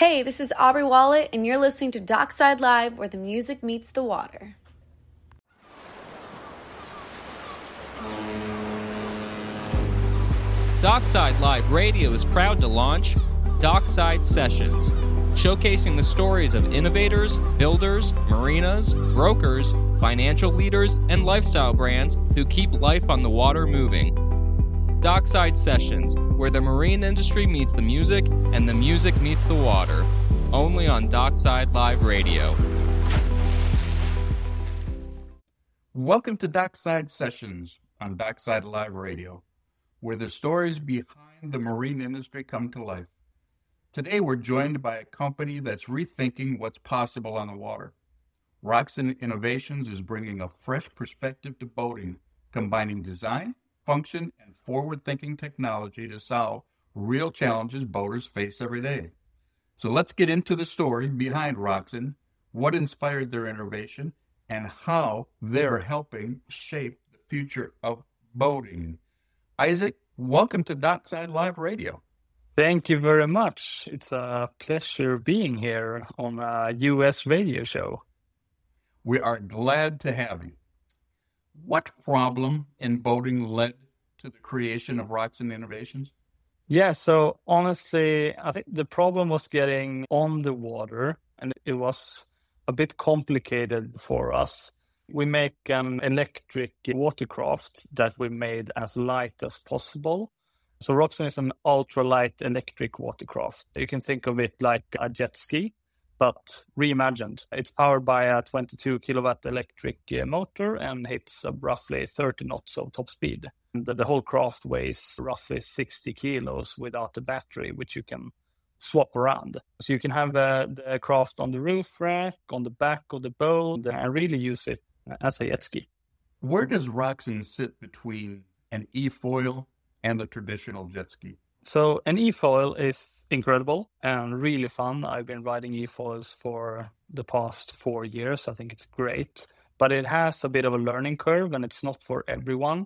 Hey, this is Aubrey Wallet, and you're listening to Dockside Live, where the music meets the water. Dockside Live Radio is proud to launch Dockside Sessions, showcasing the stories of innovators, builders, marinas, brokers, financial leaders, and lifestyle brands who keep life on the water moving. Dockside Sessions, where the marine industry meets the music and the music meets the water. Only on Dockside Live Radio. Welcome to Dockside Sessions on Dockside Live Radio, where the stories behind the marine industry come to life. Today we're joined by a company that's rethinking what's possible on the water. Roxen Innovations is bringing a fresh perspective to boating, combining design, function, and forward-thinking technology to solve real challenges boaters face every day. So let's get into the story behind Roxen, what inspired their innovation, and how they're helping shape the future of boating. Isaac, welcome to Dockside Live Radio. Thank you very much. It's a pleasure being here on a U.S. radio show. We are glad to have you. What problem in boating led to the creation of Roxen Innovations? Yeah, so honestly, I think the problem was getting on the water, and it was a bit complicated for us. We make an electric watercraft that we made as light as possible. So Roxen is an ultralight electric watercraft. You can think of it like a jet ski, but reimagined. It's powered by a 22 kilowatt electric motor and hits roughly 30 knots of top speed. And the whole craft weighs roughly 60 kilos without a battery, which you can swap around. So you can have the craft on the roof rack, on the back of the boat, and really use it as a jet ski. Where does Roxen sit between an e-foil and the traditional jet ski? So an e-foil is incredible and really fun. I've been riding e-foils for the past 4 years. I think it's great, but it has a bit of a learning curve and it's not for everyone.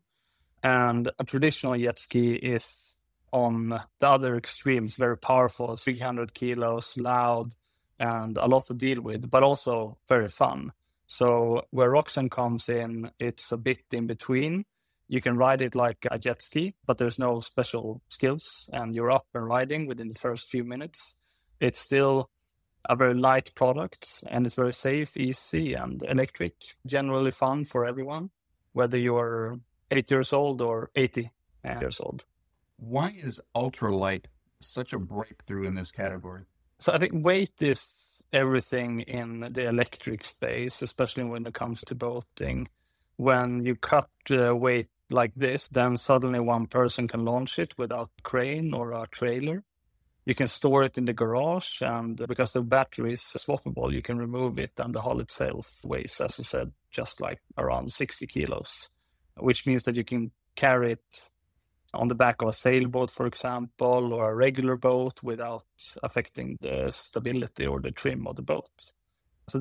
And a traditional jet ski is on the other extremes, very powerful, 300 kilos, loud, and a lot to deal with, but also very fun. So where Roxen comes in, it's a bit in between. You can ride it like a jet ski, but there's no special skills, and you're up and riding within the first few minutes. It's still a very light product, and it's very safe, easy, and electric. Generally fun for everyone, whether you're 8 years old or 80 years old. Why is ultralight such a breakthrough in this category? So I think weight is everything in the electric space, especially when it comes to boating. When you cut weight like this, then suddenly one person can launch it without crane or a trailer. You can store it in the garage, and because the battery is swappable, you can remove it, and the hull itself weighs, as I said, just like around 60 kilos, which means that you can carry it on the back of a sailboat, for example, or a regular boat without affecting the stability or the trim of the boat. So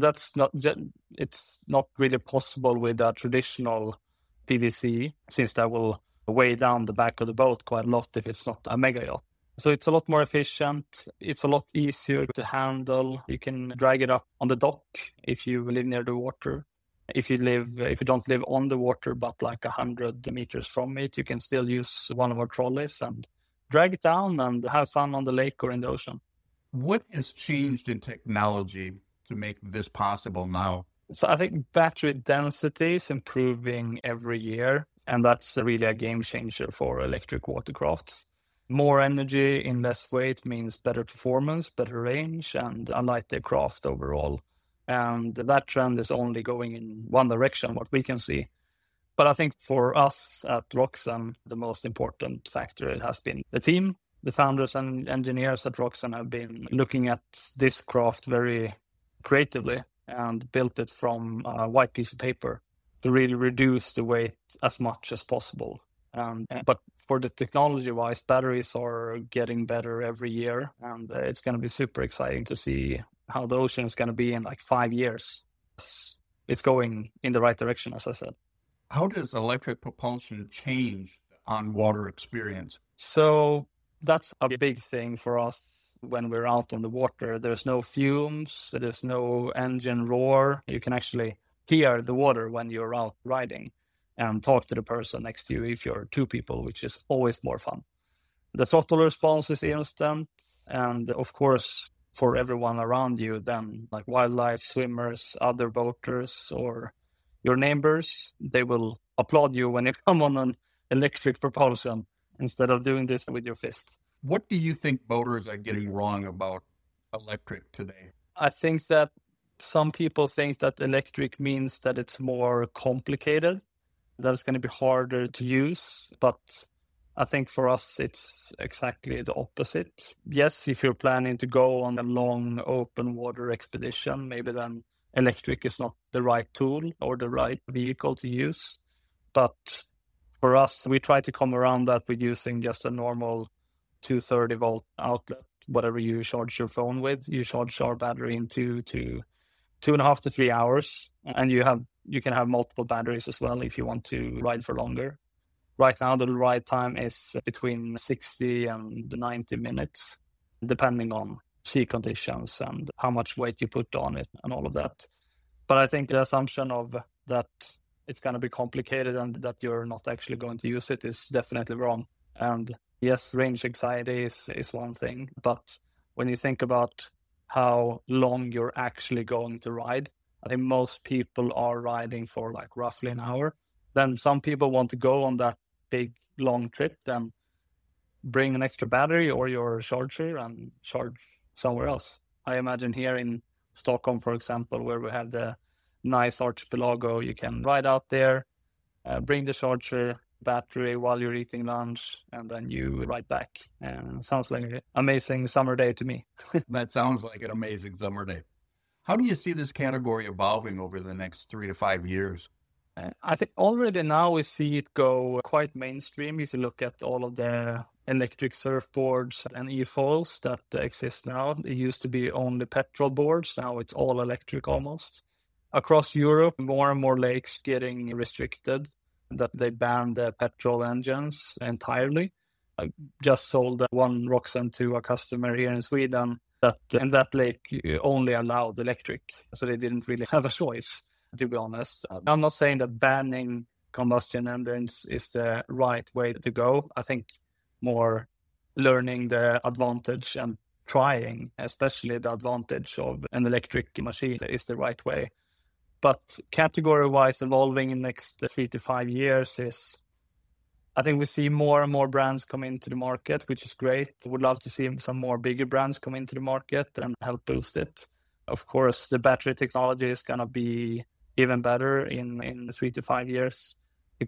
it's not really possible with a traditional PVC, since that will weigh down the back of the boat quite a lot if it's not a mega yacht. So it's a lot more efficient. It's a lot easier to handle. You can drag it up on the dock if you live near the water. If you don't live on the water, but like 100 meters from it, you can still use one of our trolleys and drag it down and have fun on the lake or in the ocean. What has changed in technology to make this possible now? So I think battery density is improving every year, and that's really a game changer for electric watercrafts. More energy in less weight means better performance, better range, and a lighter craft overall. And that trend is only going in one direction, what we can see. But I think for us at Roxen, the most important factor has been the team. The founders and engineers at Roxen have been looking at this craft very creatively and built it from a white piece of paper to really reduce the weight as much as possible. But for the technology-wise, batteries are getting better every year, and it's going to be super exciting to see how the ocean is going to be in like 5 years. It's going in the right direction, as I said. How does electric propulsion change the on-water experience? So that's a big thing for us. when we're out on the water. There's no fumes, there's no engine roar. You can actually hear the water when you're out riding and talk to the person next to you if you're two people, which is always more fun. The throttle response is instant. And of course, for everyone around you, then like wildlife, swimmers, other boaters, or your neighbors, they will applaud you when you come on an electric propulsion instead of doing this with your fist. What do you think boaters are getting wrong about electric today? I think that some people think that electric means that it's more complicated, that it's going to be harder to use. But I think for us, it's exactly the opposite. Yes, if you're planning to go on a long open water expedition, maybe then electric is not the right tool or the right vehicle to use. But for us, we try to come around that with using just a normal 230 volt outlet. Whatever you charge your phone with, you charge our battery in 2.5 to 3 hours. And you can have multiple batteries as well if you want to ride for longer. Right now, the ride time is between 60 and 90 minutes, depending on sea conditions and how much weight you put on it and all of that. But I think the assumption of that it's going to be complicated and that you're not actually going to use it is definitely wrong. And yes, range anxiety is one thing. But when you think about how long you're actually going to ride, I think most people are riding for like roughly an hour. Then some people want to go on that big long trip, then bring an extra battery or your charger and charge somewhere else. I imagine here in Stockholm, for example, where we have the nice archipelago, you can ride out there, bring the charger, battery while you're eating lunch, and then you ride back. Sounds like an amazing summer day to me. That sounds like an amazing summer day. How do you see this category evolving over the next 3 to 5 years? I think already now we see it go quite mainstream. If you look at all of the electric surfboards and e-foils that exist now, it used to be only petrol boards. Now it's all electric almost. Across Europe, more and more lakes getting restricted, that they ban the petrol engines entirely. I just sold one Roxen to a customer here in Sweden that in that lake only allowed electric. So they didn't really have a choice, to be honest. I'm not saying that banning combustion engines is the right way to go. I think more learning the advantage and trying, especially the advantage of an electric machine, is the right way. But category-wise, evolving in the next 3 to 5 years is, I think we see more and more brands come into the market, which is great. Would love to see some more bigger brands come into the market and help boost it. Of course, the battery technology is going to be even better in 3 to 5 years.